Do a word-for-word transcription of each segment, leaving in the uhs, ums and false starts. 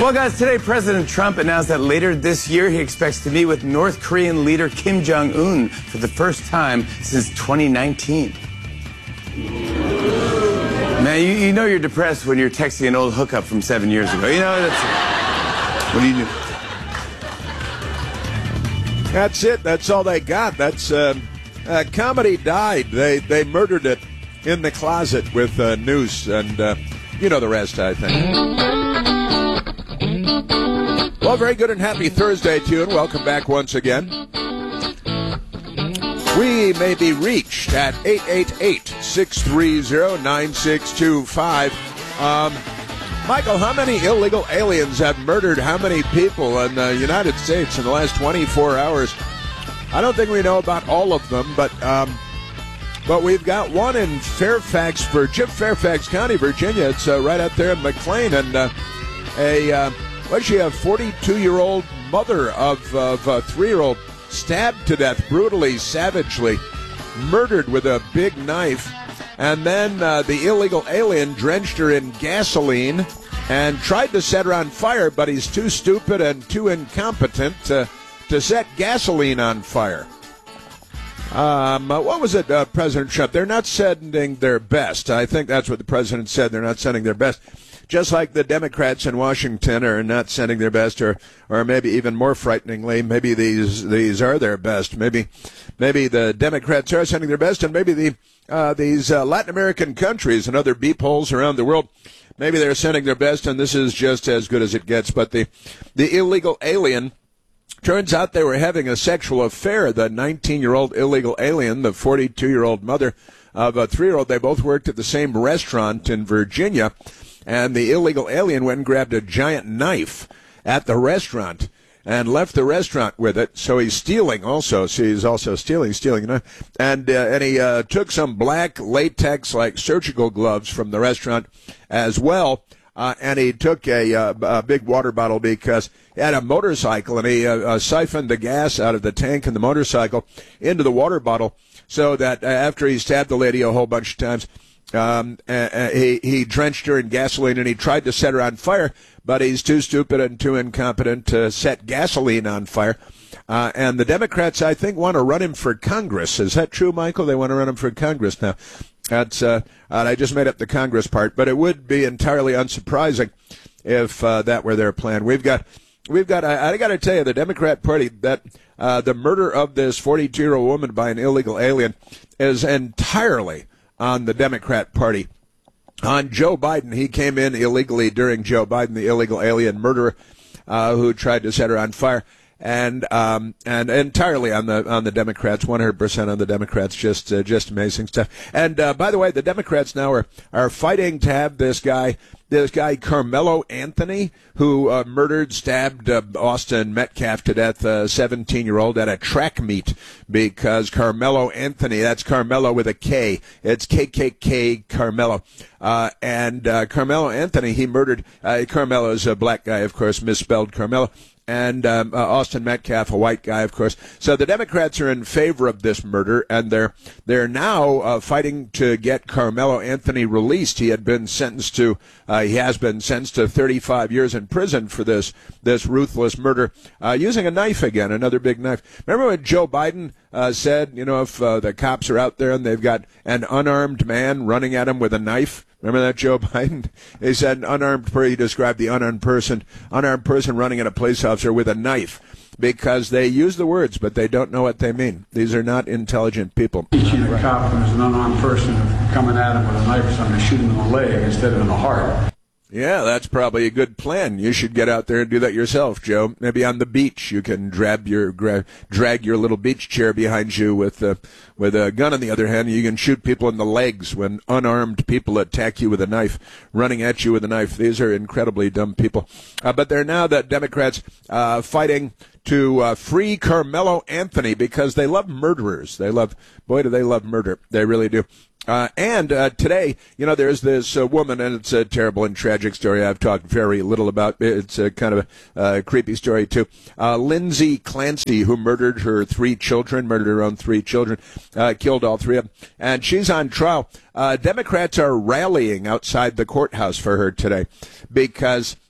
Well, guys, today President Trump announced that later this year he expects to meet with North Korean leader Kim Jong-un for the first time since twenty nineteen. Man, you, you know you're depressed when you're texting an old hookup from seven years ago. You know, that's... What do you do? That's it. That's all they got. That's uh, uh, comedy died. They they murdered it in the closet with uh, noose, and uh, you know the rest, I think. Well, very good and happy Thursday to you, and welcome back once again. We may be reached at eight eight eight, six three zero, nine six two five. Um, Michael, how many illegal aliens have murdered how many people in the United States in the last twenty-four hours? I don't think we know about all of them, but um, but we've got one in Fairfax, Virginia, Fairfax County, Virginia. It's uh, right out there in McLean, and uh, a uh, what's she, a forty-two-year-old mother of, of a three-year-old stabbed to death brutally, savagely, murdered with a big knife. And then uh, the illegal alien drenched her in gasoline and tried to set her on fire, but he's too stupid and too incompetent to, to set gasoline on fire. Um, uh, what was it, uh, President Trump? They're not sending their best. I think that's what the president said. They're not sending their best. Just like the Democrats in Washington are not sending their best, or, or maybe even more frighteningly, maybe these these are their best. Maybe maybe the Democrats are sending their best, and maybe the uh, these uh, Latin American countries and other beep holes around the world, maybe they're sending their best, and this is just as good as it gets. But the the illegal alien, turns out they were having a sexual affair. The nineteen-year-old illegal alien, the forty-two-year-old mother of a three-year-old, they both worked at the same restaurant in Virginia. And the illegal alien went and grabbed a giant knife at the restaurant and left the restaurant with it. So he's stealing also. So he's also stealing, stealing a knife. And, uh, and he uh, took some black latex-like surgical gloves from the restaurant as well. Uh, and he took a, uh, a big water bottle because he had a motorcycle, and he uh, uh, siphoned the gas out of the tank in the motorcycle into the water bottle so that uh, after he stabbed the lady a whole bunch of times, Um, uh, he, he drenched her in gasoline, and he tried to set her on fire, but he's too stupid and too incompetent to set gasoline on fire. Uh, and the Democrats, I think, want to run him for Congress. Is that true, Michael? They want to run him for Congress now. That's, uh, I just made up the Congress part, but it would be entirely unsurprising if uh, that were their plan. We've got, we've got, I, I got to tell you, the Democrat Party, that uh, the murder of this forty-two-year-old woman by an illegal alien is entirely on the Democrat Party. On Joe Biden, he came in illegally during Joe Biden, the illegal alien murderer uh, who tried to set her on fire, and um, and entirely on the on the Democrats, one hundred percent on the Democrats. Just uh, just amazing stuff. And uh, by the way, the Democrats now are are fighting to have this guy. This guy, Carmelo Anthony, who uh, murdered, stabbed uh, Austin Metcalf to death, a seventeen-year-old, at a track meet, because Carmelo Anthony, that's Carmelo with a K. It's K K K Carmelo. Uh, and uh, Carmelo Anthony, he murdered, uh, Carmelo is a black guy, of course, misspelled Carmelo. And um, uh, Austin Metcalf, a white guy, of course. So the Democrats are in favor of this murder, and they're they're now uh, fighting to get Carmelo Anthony released. He had been sentenced to uh, he has been sentenced to thirty-five years in prison for this this ruthless murder, uh, using a knife again, another big knife. Remember when Joe Biden uh, said, you know, if uh, the cops are out there and they've got an unarmed man running at him with a knife? Remember that, Joe Biden? He said an unarmed person, he described the unarmed person, unarmed person running at a police officer with a knife, because they use the words, but they don't know what they mean. These are not intelligent people. Teaching a cop who's an unarmed person coming at him with a knife or something to shoot him in the leg instead of in the heart. Yeah, that's probably a good plan. You should get out there and do that yourself, Joe. Maybe on the beach you can drag your gra- drag your little beach chair behind you with uh, with a gun. On the other hand, you can shoot people in the legs when unarmed people attack you with a knife, running at you with a knife. These are incredibly dumb people. Uh, but they're now the Democrats uh, fighting to uh, free Carmelo Anthony because they love murderers. They love, boy, do they love murder. They really do. Uh, and uh, today, you know, there's this uh, woman, and it's a terrible and tragic story I've talked very little about. It's a kind of a uh, creepy story, too. Uh, Lindsay Clancy, who murdered her three children, murdered her own three children, uh, killed all three of them, and she's on trial. Uh, Democrats are rallying outside the courthouse for her today because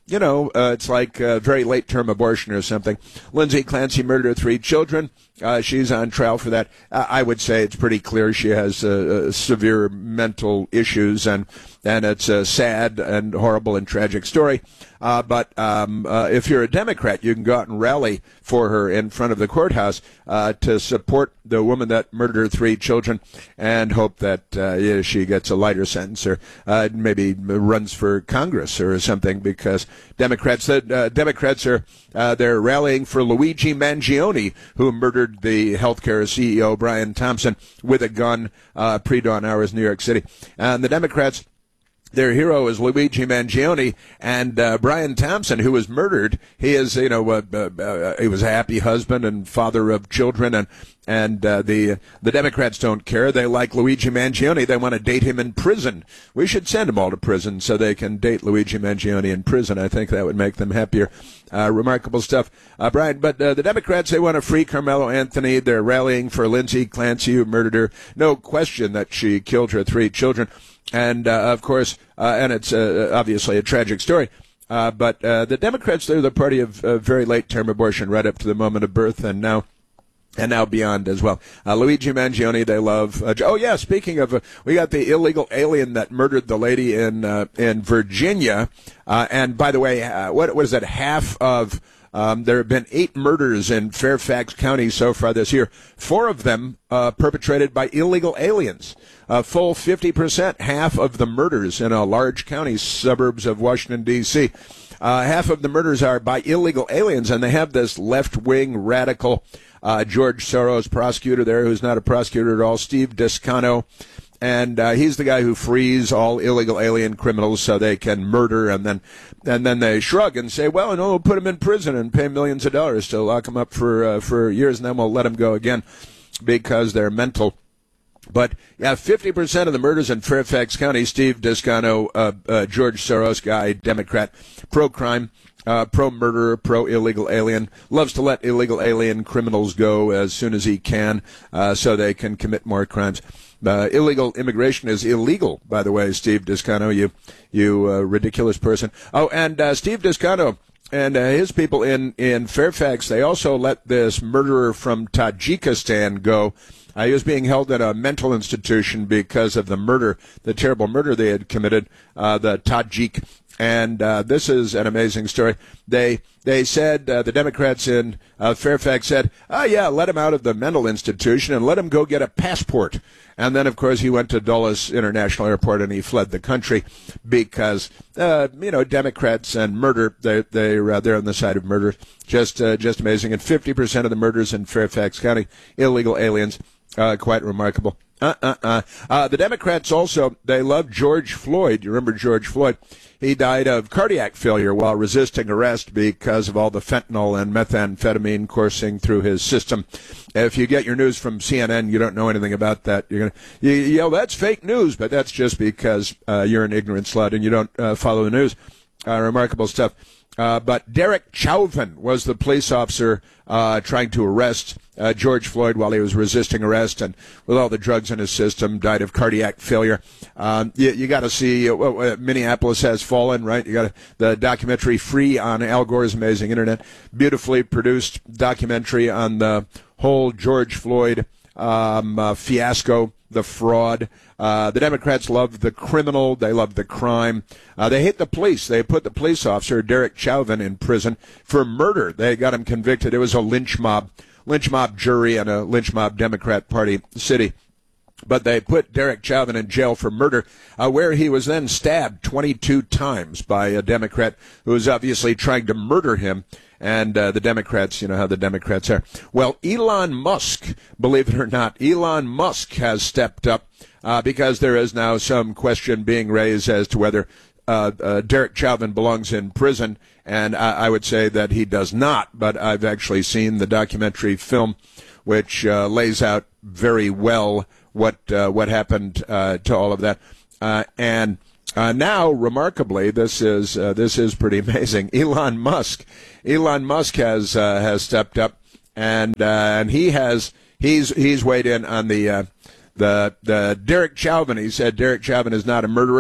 you know, uh, it's like uh, very late-term abortion or something. Lindsay Clancy murdered her three children. Uh, she's on trial for that. Uh, I would say it's pretty clear she has uh, uh, severe mental issues, and and it's a sad and horrible and tragic story. Uh, but um, uh, if you're a Democrat, you can go out and rally for her in front of the courthouse uh, to support the woman that murdered her three children, and hope that uh, yeah, she gets a lighter sentence, or uh, maybe runs for Congress or something. Because Democrats, uh, Democrats are uh, they're rallying for Luigi Mangione, who murdered the healthcare C E O Brian Thompson with a gun uh, pre-dawn hours in New York City, and the Democrats. Their hero is Luigi Mangione, and uh, Brian Thompson, who was murdered. He is, you know, uh, uh, uh, he was a happy husband and father of children, and and uh, the the Democrats don't care. They like Luigi Mangione. They want to date him in prison. We should send them all to prison so they can date Luigi Mangione in prison. I think that would make them happier. Uh, remarkable stuff, uh, Brian. But uh, the Democrats, they want to free Carmelo Anthony. They're rallying for Lindsay Clancy, who murdered her. No question that she killed her three children. And, uh, of course, uh, and it's uh, obviously a tragic story, uh, but uh, the Democrats, they're the party of uh, very late-term abortion right up to the moment of birth, and now and now beyond as well. Uh, Luigi Mangione, they love. Uh, oh, yeah, speaking of, uh, we got the illegal alien that murdered the lady in uh, in Virginia. Uh, and, by the way, uh, what, what is that, half of... Um, there have been eight murders in Fairfax County so far this year, four of them uh, perpetrated by illegal aliens. A full fifty percent, half of the murders in a large county, suburbs of Washington, D C Uh, half of the murders are by illegal aliens, and they have this left-wing radical uh, George Soros prosecutor there, who's not a prosecutor at all, Steve Descano. And uh, he's the guy who frees all illegal alien criminals so they can murder, and then and then they shrug and say, well, no, we'll put them in prison and pay millions of dollars to lock them up for uh, for years, and then we'll let them go again because they're mental. But, yeah, fifty percent of the murders in Fairfax County, Steve Descano, uh, uh, George Soros guy, Democrat, pro-crime, uh, pro-murderer, pro-illegal alien, loves to let illegal alien criminals go as soon as he can uh, so they can commit more crimes. Uh, illegal immigration is illegal, by the way, Steve Descano, you you uh, ridiculous person. Oh, and uh, Steve Descano and uh, his people in, in Fairfax, they also let this murderer from Tajikistan go. Uh, he was being held at a mental institution because of the murder, the terrible murder they had committed, uh, the Tajik. And uh, this is an amazing story. They they said, uh, the Democrats in uh, Fairfax said, oh, yeah, let him out of the mental institution and let him go get a passport. And then, of course, he went to Dulles International Airport and he fled the country because, uh, you know, Democrats and murder, they, they, uh, they're on the side of murder. Just, uh, just amazing. And fifty percent of the murders in Fairfax County, illegal aliens. Uh, quite remarkable. Uh, uh, uh. Uh, the Democrats also, they love George Floyd. You remember George Floyd? He died of cardiac failure while resisting arrest because of all the fentanyl and methamphetamine coursing through his system. If you get your news from C N N, you don't know anything about that. You're gonna you yell, that's fake news, but that's just because uh, you're an ignorant slut and you don't uh, follow the news. Uh, remarkable stuff. Uh, but Derek Chauvin was the police officer uh, trying to arrest uh, George Floyd while he was resisting arrest, and with all the drugs in his system, died of cardiac failure. Um, you, you got to see uh, uh, Minneapolis Has Fallen, right? You got the documentary Free on Al Gore's amazing internet, beautifully produced documentary on the whole George Floyd um, uh, fiasco, the fraud. Uh, the Democrats love the criminal. They love the crime. Uh, they hate the police. They put the police officer, Derek Chauvin, in prison for murder. They got him convicted. It was a lynch mob, lynch mob jury in a lynch mob Democrat Party city. But they put Derek Chauvin in jail for murder, uh, where he was then stabbed twenty-two times by a Democrat who was obviously trying to murder him. And uh, the Democrats, you know how the Democrats are. Well, Elon Musk, believe it or not, Elon Musk has stepped up uh, because there is now some question being raised as to whether uh, uh, Derek Chauvin belongs in prison. And I, I would say that he does not, but I've actually seen the documentary film, which uh, lays out very well what uh, what happened uh, to all of that. Uh, and uh, now, remarkably, this is uh, this is pretty amazing. Elon Musk, Elon Musk has uh, has stepped up, and uh, and he has he's he's weighed in on the uh, the the Derek Chauvin. He said Derek Chauvin is not a murderer.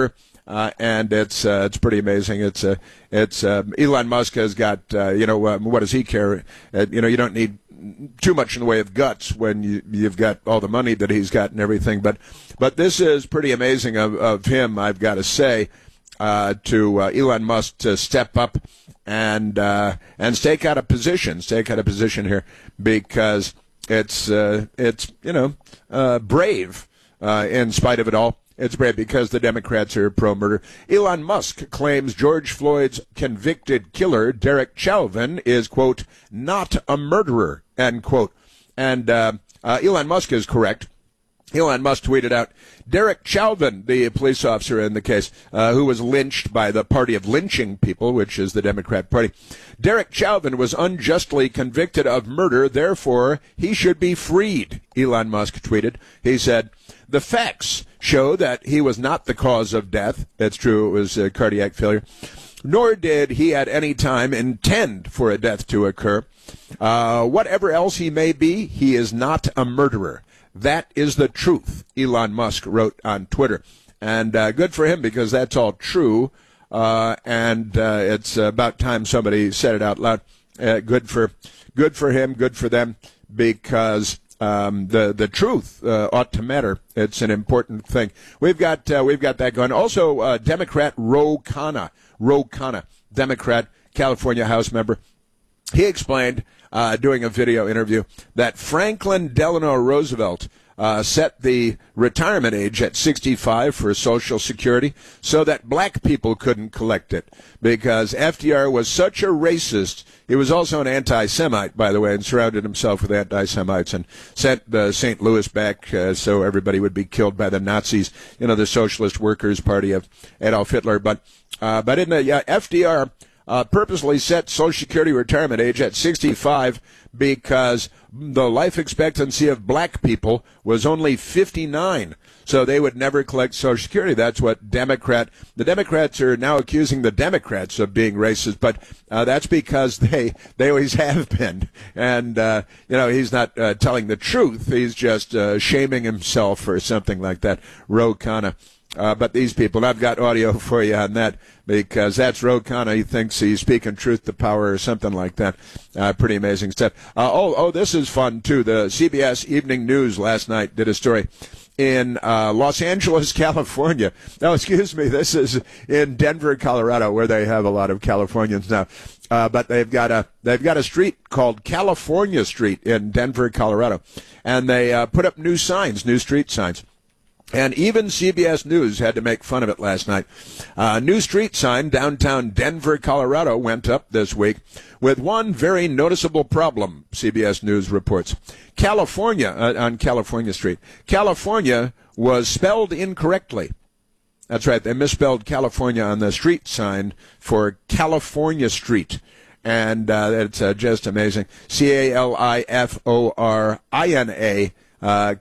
Uh, and it's uh, it's pretty amazing. It's uh, it's uh, Elon Musk has got uh, you know uh, what does he care? Uh, you know you don't need too much in the way of guts when you you've got all the money that he's got and everything. But but this is pretty amazing of, of him, I've got to say, uh, to uh, Elon Musk to step up and uh, and stake out a position, stake out a position here because it's uh, it's you know uh, brave uh, in spite of it all. It's brave because the Democrats are pro-murder. Elon Musk claims George Floyd's convicted killer, Derek Chauvin, is, quote, not a murderer, end quote. And uh, uh, Elon Musk is correct. Elon Musk tweeted out, Derek Chauvin, the police officer in the case, uh, who was lynched by the Party of Lynching People, which is the Democrat Party. Derek Chauvin was unjustly convicted of murder, therefore he should be freed, Elon Musk tweeted. He said, the facts show that he was not the cause of death. That's true, it was uh, cardiac failure. Nor did he at any time intend for a death to occur. Uh, whatever else he may be, he is not a murderer. That is the truth, Elon Musk wrote on Twitter. And uh, good for him because that's all true. Uh, and uh, it's about time somebody said it out loud. Uh, good for good for him, good for them, because um, the the truth uh, ought to matter. It's an important thing. We've got uh, we've got that going. Also, uh, Democrat Ro Khanna, Ro Khanna, Democrat, California House member. He explained, uh, doing a video interview, that Franklin Delano Roosevelt uh, set the retirement age at sixty-five for Social Security so that black people couldn't collect it because F D R was such a racist. He was also an anti-Semite, by the way, and surrounded himself with anti-Semites and sent uh, Saint Louis back uh, so everybody would be killed by the Nazis, you know, the Socialist Workers' Party of Adolf Hitler. But, uh, but in the uh, F D R... Uh, purposely set Social Security retirement age at sixty-five because the life expectancy of black people was only fifty-nine. So they would never collect Social Security. That's what Democrat, the Democrats are now accusing the Democrats of being racist, but uh, that's because they, they always have been. And, uh, you know, he's not uh, telling the truth. He's just uh, shaming himself or something like that. Ro Khanna. Uh, but these people, and I've got audio for you on that because that's Ro Khanna. He thinks he's speaking truth to power or something like that. Uh, pretty amazing stuff. Uh, oh, oh, this is fun, too. The C B S Evening News last night did a story in uh, Los Angeles, California. No, excuse me, this is in Denver, Colorado, where they have a lot of Californians now. Uh, but they've got a they've got a street called California Street in Denver, Colorado, and they uh, put up new signs, new street signs. And even C B S News had to make fun of it last night. A uh, new street sign downtown Denver, Colorado went up this week with one very noticeable problem, C B S News reports. California, uh, on California Street, California was spelled incorrectly. That's right, they misspelled California on the street sign for California Street. And uh, it's uh, just amazing. C A L I F O R I N A. Uh,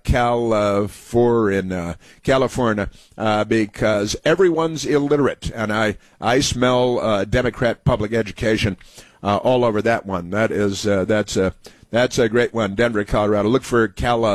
California, California, uh, because everyone's illiterate, and I, I smell uh, Democrat public education uh, all over that one. That is, uh, that's a, that's a great one. Denver, Colorado. Look for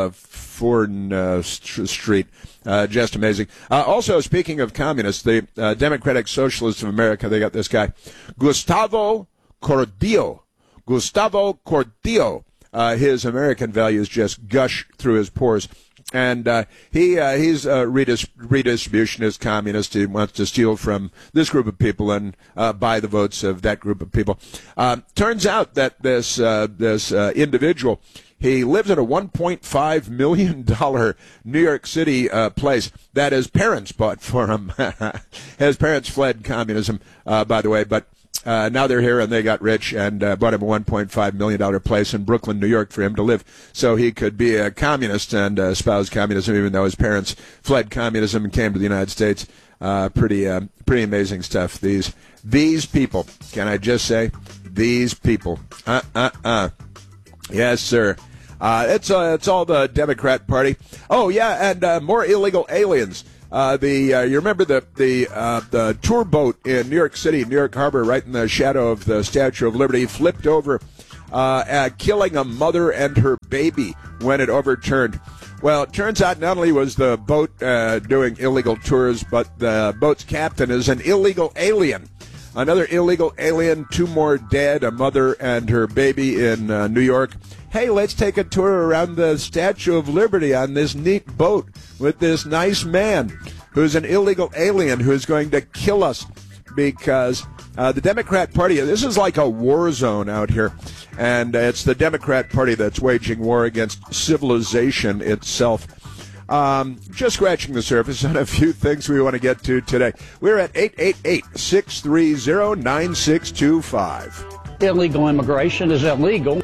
California Street. Uh, just amazing. Uh, also, speaking of communists, the uh, Democratic Socialists of America, they got this guy, Gustavo Cordillo. Gustavo Cordillo. Uh, his American values just gush through his pores. And uh, he uh, he's a redis- redistributionist communist. He wants to steal from this group of people and uh, buy the votes of that group of people. Uh, turns out that this uh, this uh, individual, he lives in a one point five million dollars New York City uh, place that his parents bought for him. His parents fled communism, uh, by the way, but Uh, now they're here and they got rich and uh, bought him a one point five million dollars place in Brooklyn, New York for him to live so he could be a communist and uh, espouse communism even though his parents fled communism and came to the United States. Uh, pretty uh, pretty amazing stuff. These these people, can I just say, these people. Uh, uh, uh. Yes, sir. Uh, it's, uh, it's all the Democrat Party. Oh, yeah, and uh, more illegal aliens. Uh, the uh, you remember the the uh, the tour boat in New York City, New York Harbor, right in the shadow of the Statue of Liberty, flipped over, uh, uh, killing a mother and her baby when it overturned. Well, it turns out not only was the boat uh, doing illegal tours, but the boat's captain is an illegal alien. Another illegal alien, two more dead, a mother and her baby in uh, New York. Hey, let's take a tour around the Statue of Liberty on this neat boat with this nice man who's an illegal alien who's going to kill us because uh, the Democrat Party, this is like a war zone out here, and it's the Democrat Party that's waging war against civilization itself. Um, just scratching the surface on a few things we want to get to today. We're at eight eight eight, six three zero, nine six two five. Illegal immigration is illegal.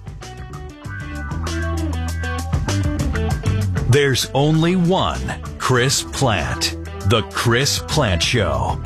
There's only one Chris Plant. The Chris Plant Show.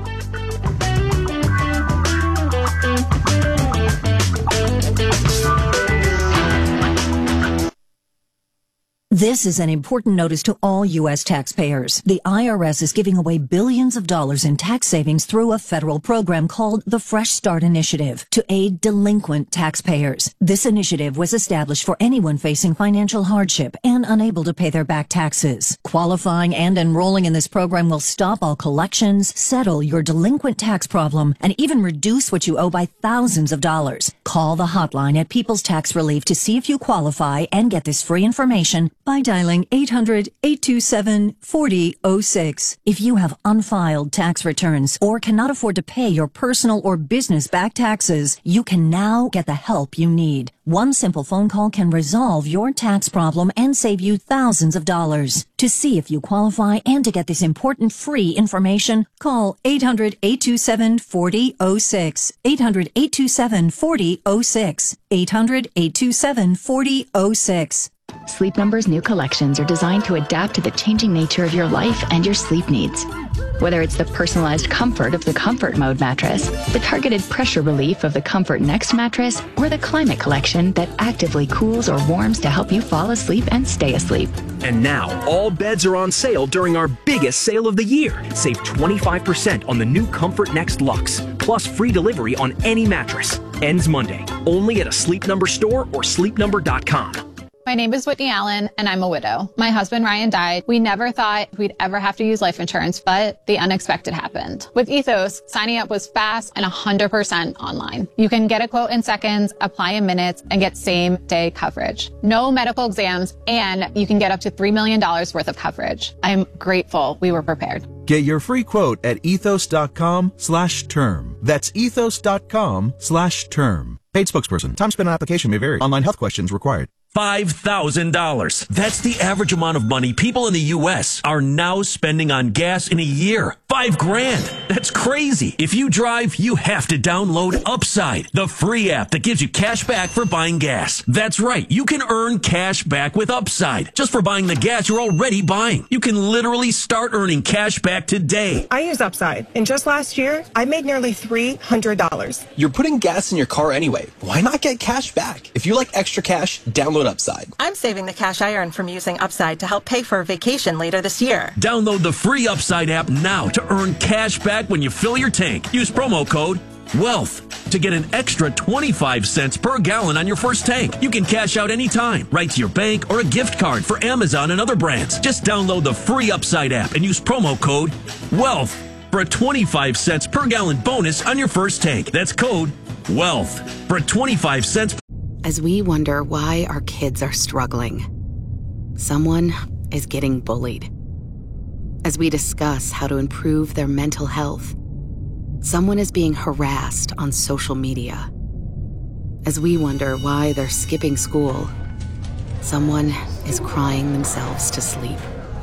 This is an important notice to all U S taxpayers. The I R S is giving away billions of dollars in tax savings through a federal program called the Fresh Start Initiative to aid delinquent taxpayers. This initiative was established for anyone facing financial hardship and unable to pay their back taxes. Qualifying and enrolling in this program will stop all collections, settle your delinquent tax problem, and even reduce what you owe by thousands of dollars. Call the hotline at People's Tax Relief to see if you qualify and get this free information by dialing eight hundred, eight two seven, four zero zero six. If you have unfiled tax returns or cannot afford to pay your personal or business back taxes, you can now get the help you need. One simple phone call can resolve your tax problem and save you thousands of dollars. To see if you qualify and to get this important free information, call eight hundred, eight two seven, four zero zero six. eight hundred, eight two seven, four zero zero six. eight hundred, eight two seven, four zero zero six. Sleep Number's new collections are designed to adapt to the changing nature of your life and your sleep needs. Whether it's the personalized comfort of the Comfort Mode mattress, the targeted pressure relief of the Comfort Next mattress, or the Climate Collection that actively cools or warms to help you fall asleep and stay asleep. And now, all beds are on sale during our biggest sale of the year. Save twenty-five percent on the new Comfort Next Luxe, plus free delivery on any mattress. Ends Monday, only at a Sleep Number store or sleep number dot com. My name is Whitney Allen, and I'm a widow. My husband, Ryan, died. We never thought we'd ever have to use life insurance, but the unexpected happened. With Ethos, signing up was fast and one hundred percent online. You can get a quote in seconds, apply in minutes, and get same-day coverage. No medical exams, and you can get up to three million dollars worth of coverage. I'm grateful we were prepared. Get your free quote at ethos.com slash term. That's ethos.com slash term. Paid spokesperson. Time spent on application may vary. Online health questions required. five thousand dollars. That's the average amount of money people in the U S are now spending on gas in a year. Five grand. That's crazy. If you drive, you have to download Upside, the free app that gives you cash back for buying gas. That's right. You can earn cash back with Upside just for buying the gas you're already buying. You can literally start earning cash back today. I use Upside, and just last year, I made nearly three hundred dollars. You're putting gas in your car anyway. Why not get cash back? If you like extra cash, download Upside. I'm saving the cash I earn from using Upside to help pay for a vacation later this year. Download the free Upside app now to earn cash back when you fill your tank. Use promo code WEALTH to get an extra twenty-five cents per gallon on your first tank. You can cash out anytime, right to your bank or a gift card for Amazon and other brands. Just download the free Upside app and use promo code WEALTH for a twenty-five cents per gallon bonus on your first tank. That's code WEALTH for a twenty-five cents. As we wonder why our kids are struggling, someone is getting bullied. As we discuss how to improve their mental health, someone is being harassed on social media. As we wonder why they're skipping school, someone is crying themselves to sleep.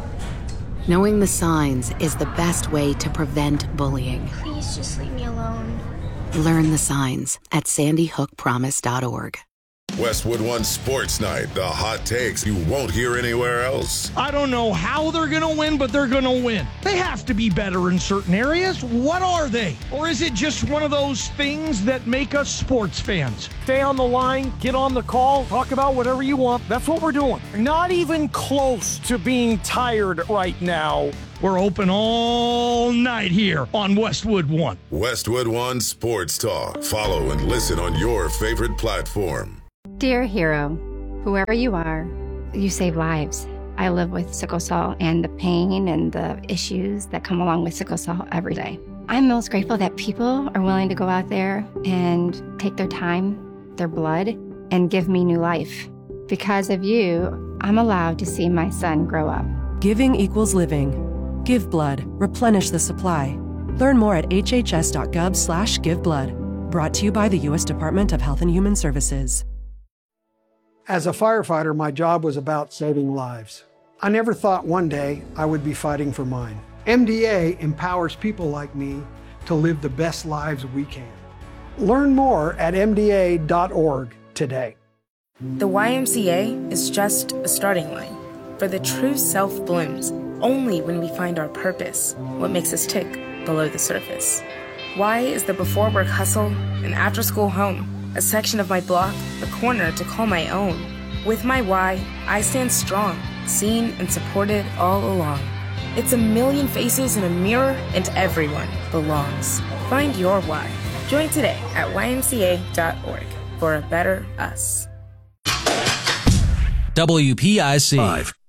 Knowing the signs is the best way to prevent bullying. Please just leave me alone. Learn the signs at sandy hook promise dot org. Westwood One Sports Night, the hot takes you won't hear anywhere else. I don't know how they're going to win, but they're going to win. They have to be better in certain areas. What are they? Or is it just one of those things that make us sports fans? Stay on the line, get on the call, talk about whatever you want. That's what we're doing. Not even close to being tired right now. We're open all night here on Westwood One. Westwood One Sports Talk. Follow and listen on your favorite platform. Dear hero, whoever you are, you save lives. I live with sickle cell and the pain and the issues that come along with sickle cell every day. I'm most grateful that people are willing to go out there and take their time, their blood, and give me new life. Because of you, I'm allowed to see my son grow up. Giving equals living. Give blood. Replenish the supply. Learn more at hhs.gov slash give blood. Brought to you by the U S Department of Health and Human Services. As a firefighter, my job was about saving lives. I never thought one day I would be fighting for mine. M D A empowers people like me to live the best lives we can. Learn more at m d a dot org today. The Y M C A is just a starting line, for the true self blooms only when we find our purpose, what makes us tick below the surface. Y is the before work hustle, an after school home, a section of my block, a corner to call my own. With my Y, I stand strong, seen and supported all along. It's a million faces in a mirror, and everyone belongs. Find your why. Join today at y m c a dot org for a better us. W P I C. Five.